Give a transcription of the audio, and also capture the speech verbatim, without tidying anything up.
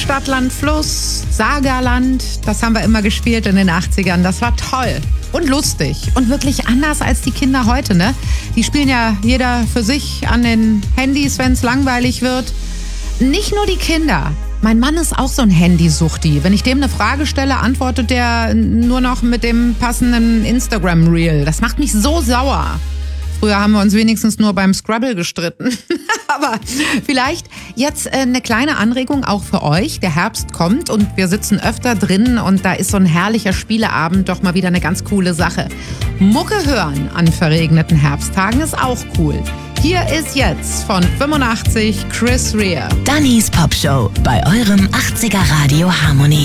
Stadt, Land, Fluss, Sagerland, das haben wir immer gespielt in den achtzigern. Das war toll und lustig und wirklich anders als die Kinder heute, ne? Die spielen ja jeder für sich an den Handys, wenn es langweilig wird. Nicht nur die Kinder. Mein Mann ist auch so ein Handysuchti. Wenn ich dem eine Frage stelle, antwortet der nur noch mit dem passenden Instagram-Reel. Das macht mich so sauer. Früher haben wir uns wenigstens nur beim Scrabble gestritten. Aber vielleicht jetzt eine kleine Anregung auch für euch. Der Herbst kommt und wir sitzen öfter drin und da ist so ein herrlicher Spieleabend doch mal wieder eine ganz coole Sache. Mucke hören an verregneten Herbsttagen ist auch cool. Hier ist jetzt von fünfundachtzig Chris Rea. Dannys Popshow bei eurem achtziger Radio Harmonie.